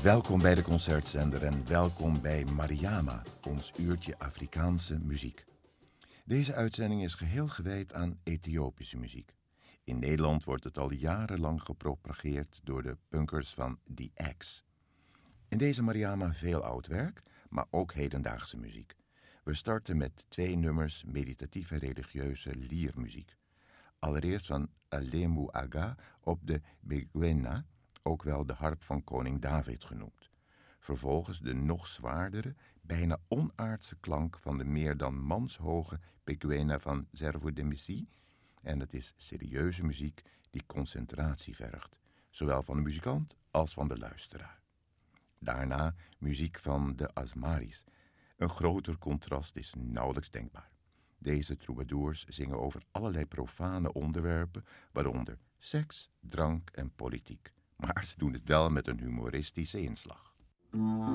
Welkom bij de Concertzender en welkom bij Mariama, ons uurtje Afrikaanse muziek. Deze uitzending is geheel gewijd aan Ethiopische muziek. In Nederland wordt het al jarenlang gepropageerd door de punkers van The X. In deze Mariama veel oud werk, maar ook hedendaagse muziek. We starten met 2 nummers meditatieve religieuze liermuziek. Allereerst van Alemu Aga op de Begwena, ook wel de harp van koning David genoemd. Vervolgens de nog zwaardere, bijna onaardse klank van de meer dan manshoge Begwena van Zervo de Messi. En het is serieuze muziek die concentratie vergt, zowel van de muzikant als van de luisteraar. Daarna muziek van de Asmaris. Een groter contrast is nauwelijks denkbaar. Deze troubadours zingen over allerlei profane onderwerpen, waaronder seks, drank en politiek. Maar ze doen het wel met een humoristische inslag.